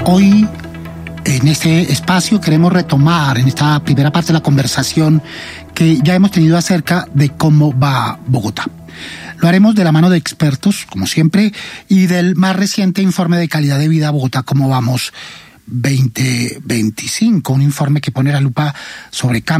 Hoy, en este espacio, queremos retomar en esta primera parte de la conversación que ya hemos tenido acerca de cómo va Bogotá. Lo haremos de la mano de expertos, como siempre, y del más reciente informe de calidad de vida Bogotá, cómo vamos 2025, un informe que pone la lupa sobre cambios